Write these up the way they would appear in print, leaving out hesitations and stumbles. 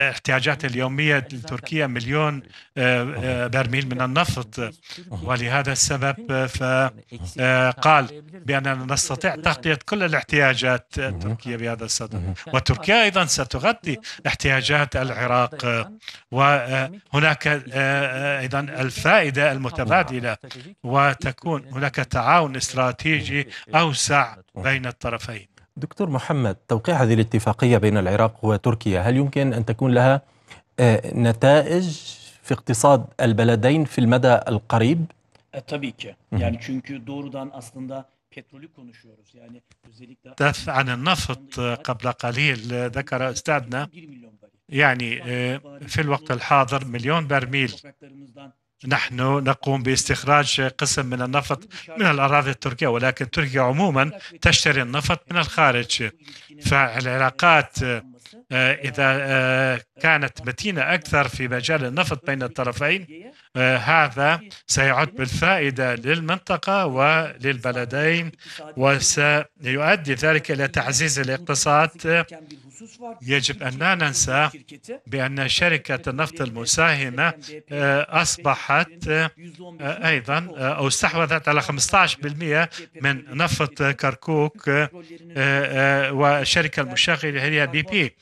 الاحتياجات اليومية لتركيا مليون برميل من النفط، ولهذا السبب فقال بأننا نستطيع تغطية كل الاحتياجات التركية بهذا الصدد، وتركيا أيضا ستغطي احتياجات العراق، وهناك أيضا الفائدة المتبادلة، وتكون هناك تعاون استراتيجي أوسع بين الطرفين. دكتور محمد، توقيع هذه الاتفاقية بين العراق وتركيا هل يمكن أن تكون لها نتائج في اقتصاد البلدين في المدى القريب؟ Tabii ki. Yani çünkü doğrudan aslında petrolü konuşuyoruz. Yani özellikle تحدث عن النفط قبل قليل، ذكر أستاذنا يعني في الوقت الحاضر مليون برميل نحن نقوم باستخراج قسم من النفط من الأراضي التركية، ولكن تركيا عموما تشتري النفط من الخارج. فالعلاقات إذا كانت متينة أكثر في مجال النفط بين الطرفين، هذا سيعود بالفائدة للمنطقة وللبلدين، وسيؤدي ذلك إلى تعزيز الاقتصاد. يجب أن لا ننسى بأن شركة النفط المساهمة أصبحت أيضا أو استحوذت على 15% من نفط كركوك، والشركة المشغلة هي بي بي.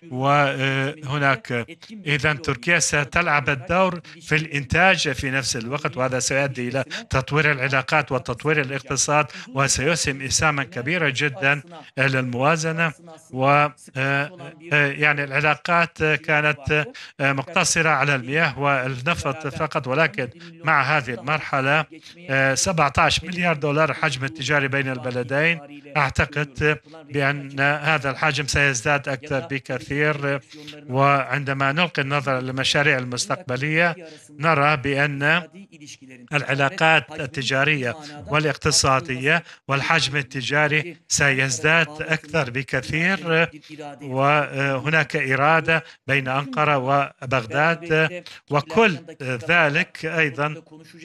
وهناك إذن تركيا ستلعب الدور في الإنتاج في نفس الوقت، وهذا سيؤدي إلى تطوير العلاقات وتطوير الاقتصاد، وسيسهم إسهاما كبيرا جدا للموازنة. و يعني العلاقات كانت مقتصرة على المياه والنفط فقط، ولكن مع هذه المرحلة 17 مليار دولار حجم التجاري بين البلدين. أعتقد بأن هذا الحجم سيزداد أكثر بكثير، وعندما نلقي النظر للمشاريع المستقبلية نرى بأن العلاقات التجارية والاقتصادية والحجم التجاري سيزداد أكثر بكثير، وهناك إرادة بين أنقرة وبغداد، وكل ذلك أيضا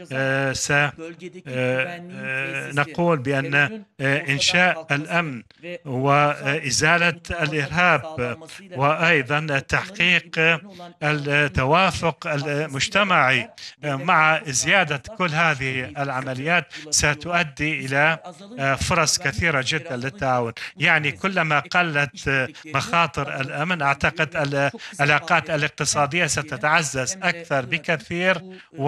سنقول بأن إنشاء الأمن وإزالة الإرهاب وأيضا تحقيق التوافق المجتمعي مع زيادة كل هذه العمليات ستؤدي إلى فرص كثيرة جدا للتعاون. يعني كلما قلت مخاطر الأمن أعتقد العلاقات الاقتصادية ستتعزز أكثر بكثير،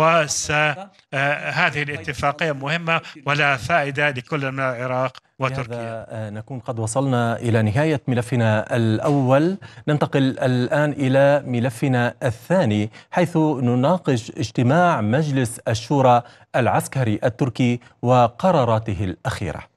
وهذه الاتفاقية مهمة ولا فائدة لكل من العراق وتركيا. نكون قد وصلنا إلى نهاية ملفنا الأول، ننتقل الآن إلى ملفنا الثاني، حيث نناقش اجتماع مجلس الشورى العسكري التركي وقراراته الأخيرة.